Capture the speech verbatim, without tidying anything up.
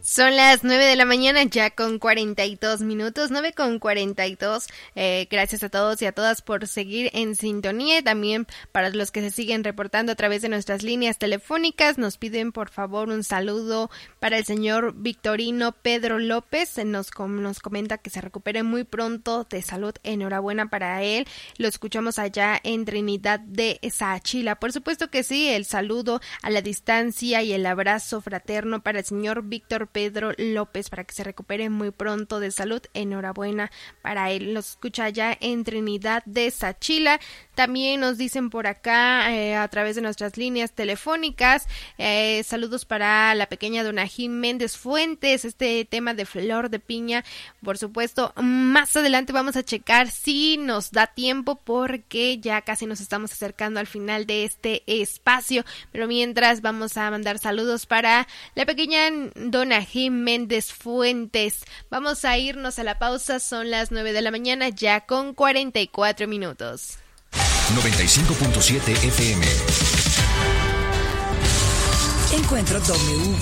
Son las nueve de la mañana ya con cuarenta y dos minutos, nueve con cuarenta y dos. Eh, gracias a todos y a todas por seguir en sintonía. Y también para los que se siguen reportando a través de nuestras líneas telefónicas, nos piden por favor un saludo para el señor Victorino Pedro López. Nos, nos comenta que se recupere muy pronto de salud. Enhorabuena para él. Lo escuchamos allá en Trinidad de Saachila. Por supuesto que sí, el saludo a la distancia y el abrazo fraterno para el señor Víctor Pedro López, para que se recupere muy pronto de salud. Enhorabuena para él. Nos escucha allá en Trinidad de Saachila. También nos dicen por acá eh, a través de nuestras líneas telefónicas, eh, saludos para la pequeña Donají Méndez Fuentes. Este tema de flor de piña, por supuesto, más adelante vamos a checar si nos da tiempo, porque ya casi nos estamos acercando al final de este espacio, pero mientras vamos a mandar saludos para la pequeña Donají Méndez Fuentes. Vamos a irnos a la pausa, son las nueve de la mañana ya con cuarenta y cuatro minutos. noventa y cinco punto siete F M. Encuentro W